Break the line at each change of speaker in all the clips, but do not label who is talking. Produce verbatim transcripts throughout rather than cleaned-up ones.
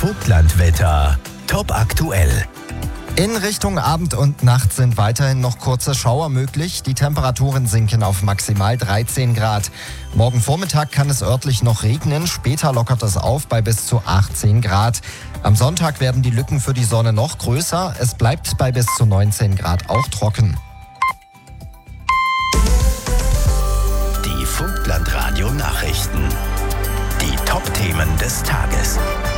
Vogtlandwetter. Top aktuell.
In Richtung Abend und Nacht sind weiterhin noch kurze Schauer möglich. Die Temperaturen sinken auf maximal dreizehn Grad. Morgen Vormittag kann es örtlich noch regnen. Später lockert es auf bei bis zu achtzehn Grad. Am Sonntag werden die Lücken für die Sonne noch größer. Es bleibt bei bis zu neunzehn Grad auch trocken.
Die Vogtlandradio-Nachrichten. Die Top-Themen des Tages.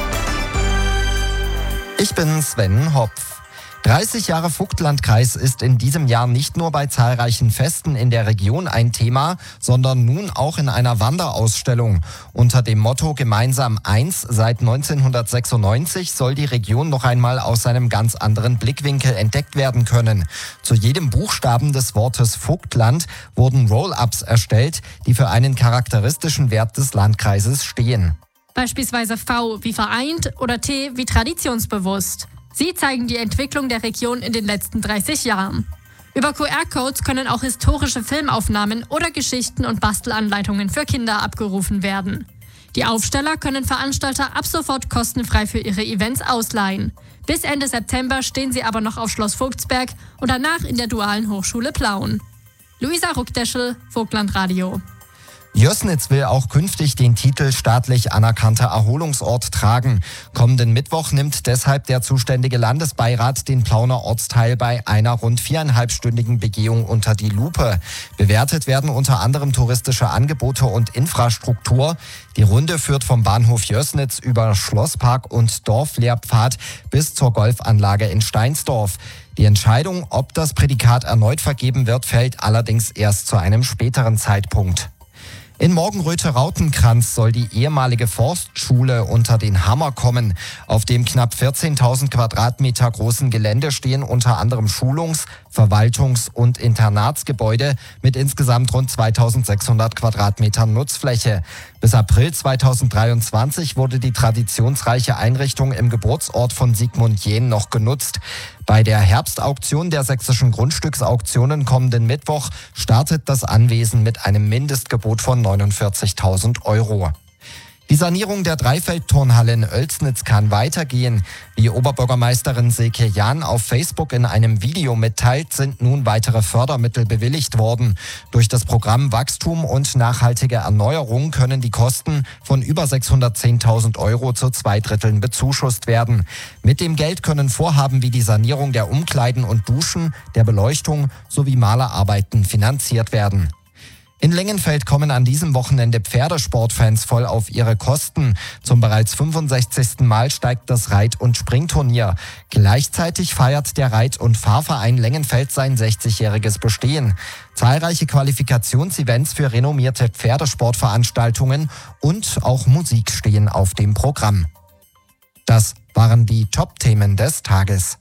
Ich bin Sven Hopf. dreißig Jahre Vogtlandkreis ist in diesem Jahr nicht nur bei zahlreichen Festen in der Region ein Thema, sondern nun auch in einer Wanderausstellung. Unter dem Motto Gemeinsam eins seit neunzehnhundertsechsundneunzig soll die Region noch einmal aus einem ganz anderen Blickwinkel entdeckt werden können. Zu jedem Buchstaben des Wortes Vogtland wurden Roll-ups erstellt, die für einen charakteristischen Wert des Landkreises stehen.
Beispielsweise V wie vereint oder T wie traditionsbewusst. Sie zeigen die Entwicklung der Region in den letzten dreißig Jahren. Über Q R-Codes können auch historische Filmaufnahmen oder Geschichten und Bastelanleitungen für Kinder abgerufen werden. Die Aufsteller können Veranstalter ab sofort kostenfrei für ihre Events ausleihen. Bis Ende September stehen sie aber noch auf Schloss Vogtsberg und danach in der Dualen Hochschule Plauen. Luisa Ruckdeschel, Vogtlandradio.
Jößnitz will auch künftig den Titel staatlich anerkannter Erholungsort tragen. Kommenden Mittwoch nimmt deshalb der zuständige Landesbeirat den Plauner Ortsteil bei einer rund viereinhalbstündigen Begehung unter die Lupe. Bewertet werden unter anderem touristische Angebote und Infrastruktur. Die Runde führt vom Bahnhof Jößnitz über Schlosspark und Dorflehrpfad bis zur Golfanlage in Steinsdorf. Die Entscheidung, ob das Prädikat erneut vergeben wird, fällt allerdings erst zu einem späteren Zeitpunkt. In Morgenröthe-Rautenkranz soll die ehemalige Forstschule unter den Hammer kommen. Auf dem knapp vierzehntausend Quadratmeter großen Gelände stehen unter anderem Schulungs-, Verwaltungs- und Internatsgebäude mit insgesamt rund zweitausendsechshundert Quadratmetern Nutzfläche. Bis April zweitausenddreiundzwanzig wurde die traditionsreiche Einrichtung im Geburtsort von Sigmund Jähn noch genutzt. Bei der Herbstauktion der sächsischen Grundstücksauktionen kommenden Mittwoch startet das Anwesen mit einem Mindestgebot von neunundvierzigtausend Euro. Die Sanierung der Dreifeldturnhalle in Oelsnitz kann weitergehen. Wie Oberbürgermeisterin Silke Jahn auf Facebook in einem Video mitteilt, sind nun weitere Fördermittel bewilligt worden. Durch das Programm Wachstum und nachhaltige Erneuerung können die Kosten von über sechshundertzehntausend Euro zu zwei Dritteln bezuschusst werden. Mit dem Geld können Vorhaben wie die Sanierung der Umkleiden und Duschen, der Beleuchtung sowie Malerarbeiten finanziert werden. In Lengenfeld kommen an diesem Wochenende Pferdesportfans voll auf ihre Kosten. Zum bereits fünfundsechzigsten Mal steigt das Reit- und Springturnier. Gleichzeitig feiert der Reit- und Fahrverein Lengenfeld sein sechzigjähriges Bestehen. Zahlreiche Qualifikationsevents für renommierte Pferdesportveranstaltungen und auch Musik stehen auf dem Programm. Das waren die Top-Themen des Tages.